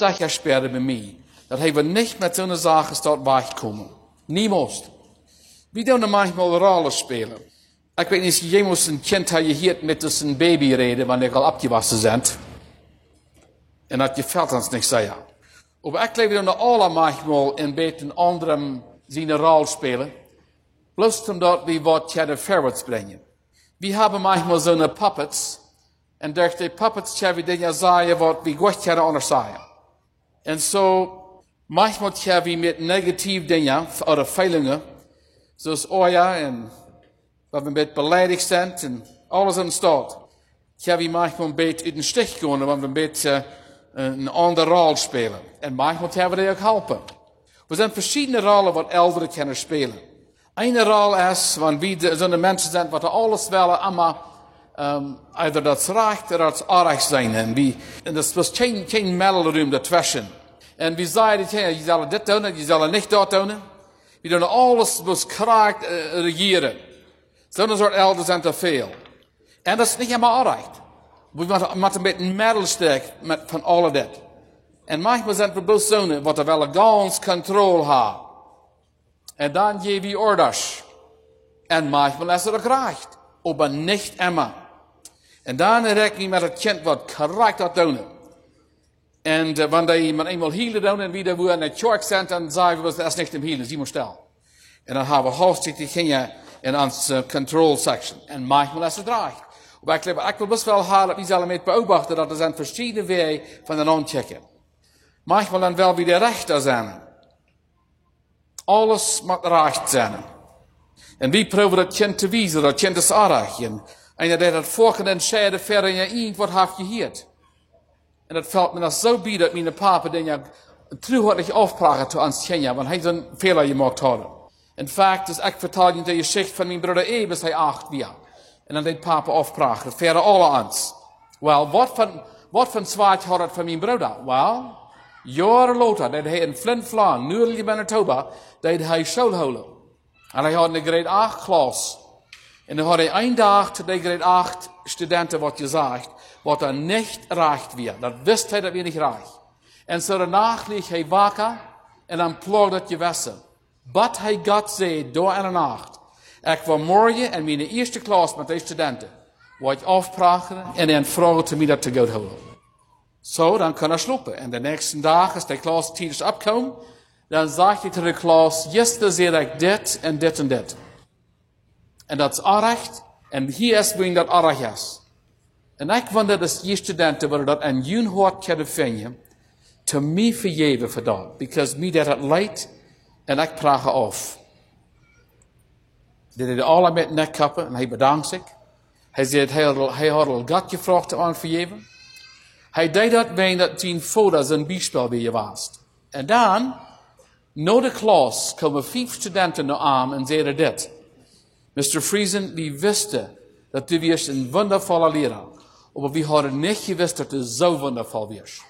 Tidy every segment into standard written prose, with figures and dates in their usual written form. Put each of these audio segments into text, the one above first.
sicher sperren bei mir, dass wir nicht mit so einer Sache dort wegkommen. Niemals. Wir tun manchmal Rollen spielen. Ich weiß nicht, jemals ein Kind hat gehört mit ein Baby reden, wenn die al abgewaschen sind. Und das gefällt uns nicht sehr. Aber ich glaube, dass alle manchmal in beten anderen seine Rolle spielen. Bloß omdat wir wat de vorwärts bringen. Wir haben manchmal so eine Puppets. Und durch die Puppets können wir Dinge sagen, was wir gut anders sagen. Und so, manchmal können wir mit negativen Dingen oder Fehlungen, zoals Oja und wenn wir mit beleidigt sind und alles entsteht, können wir manchmal ein bisschen in den Stich gehen, wenn wir ein bisschen eine andere Rolle spielen. Und manchmal können wir die auch helfen. Wir sind verschiedene Rollen, die Ältere können spielen. Eine Rolle ist, wenn wir so eine Menschen sind, die alles wollen, aber either das Recht oder das Unrecht sein. Und das ist kein Mittelraum dazwischen. Und wir sagen, je sollen dit doen, je sollen nicht dort doen. Wir doen alles, was korrekt regieren. So eine soort Eltern sind te veel. Und das ist nicht immer Unrecht. Wir müssen mit einem Mittelstück von all das. Und manchmal sind wir bloß so, die wollen ganz Kontrolle haben. Und dann geben wir Orders. Und manchmal ist es auch recht. Aber nicht immer. Und dann rechnen wir mit dem Kind, was korrekt hat tun. Und wenn die man einmal hielen doen und wieder wo in der Kirche sind, dann sagen wir, das ist nicht im Hielen, sie muss stellen. Und dann haben wir hauptsächlich Dinge in onze Control Section. Und manchmal ist es recht. Aber ich glaube, ich will best wel halen, wir sollen mit beobachten, dass es verschiedene Wege von den Anchecken. Manchmal dann wel wieder Rechter sein. Alles moet recht zijn. En wie probeert dat kind te wijzen, dat kind is aardig. En einer der dat volgende entscheiden verder in je eind, wat heeft gehoord. En dat valt me dat zo bij dat mijn papa den ja truhartig afpraten te ons kinderen, want hij zo'n Fehler gemacht had. In fact, dus ik vertel je de geschichte van mijn broeder E, bis hij 8 was. En dan deed papa afpraten, dat verder alle ons. Wel, wat van zwaard had het van mijn broeder? Wel, jaren later, dat hij in Flint-Flan, nu in Manitoba, dat hij schoolholen. En hij had een grade 8 klas. En dan had hij een dag tot de grade 8 studenten wat gezegd, wat er niet recht was. Dat wist hij dat we niet recht. En zo daarna liep hij wakker en dan plog dat gewassen. Wat hij God zei door en nacht. Ik was morgen in mijn eerste klas met de studenten. Wat ik afpraten en dan vragen te mij dat te goed houden. Zo, dan kan hij slopen. En de nächste dag, als de klas tijdens opkomt, dan zegt hij tegen de klas, gisteren zei ik dit en dit en dit. En dat is onrecht. En hier is wie dat onrecht is. En ik wonder dat die studenten willen dat een jun hart kunnen vinden, te mij vergeven voor dat. Because mij dat het leidt, en ik praat af. Dat hij alle met nek kappen, en hij bedankt zich. Hij zei, hij had al God gevraagd om vergeven. Hij deed dat wegen dat zijn vader zijn bijspel bij was. En dan, na de klas, komen 5 studenten naar aan en zeiden dit. Mr. Friesen, we wisten dat u was een wondervolle leraar. Maar we hadden niet gewist dat u zo wondervol was.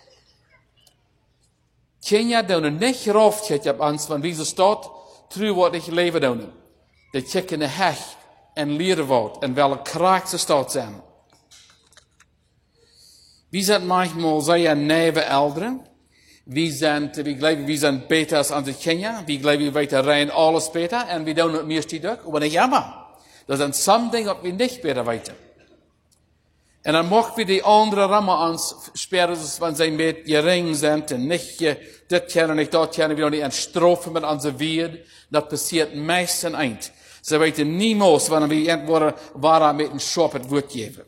Ken je dan niet geroofd op ons van wie ze staat, trouw wat ik leven doen. Dat je in de hecht en leren wordt en welke kracht ze staat zijn. We zijn manchmal sehr neve Eltern. We zijn beter als onze kinderen. We geloven we weten rein alles beter. En we doen het meest ook. Maar niet jammer. Er zijn sommige dingen die we niet beter weten. En dan mogen we die andere rammen ons speren, wanneer zij met gering zijn. En niet dit kennen, niet dat kennen. We doen niet een strofe met onze weer. Dat passiert meestal eind. Ze weten niemals wanneer we entweder waar met een schop het woord geven.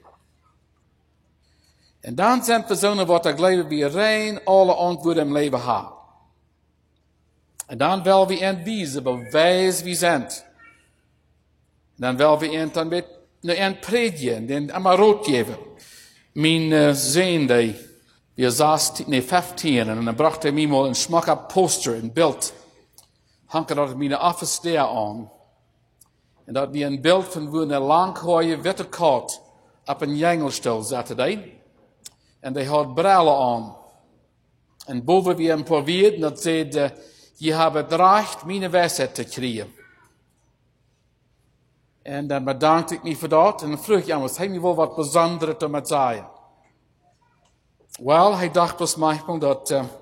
En dan zijn personen wat er geloven we rein alle antwoorden im leven hebben. En dan willen we een wijzen, bewijs wie zijn. En dan willen we dan met een predigen, den allemaal rood geven. Mijn zoon, die was 15, en dan bracht hij mij mal een smak poster, een beeld. Hangt dat mijn office daar aan. En dat wie een beeld van hoe een langhooie witte kat op een jengelstel zette hij. En die had brillen aan. En boven wie een paar woorden, dat zei, je hebt het recht mijn wijsheid te krijgen. En dan bedankte ik me voor dat. En dan vroeg ik hem, hij me wel wat bijzonders te zeggen. Wel, hij dacht dus manchmal dat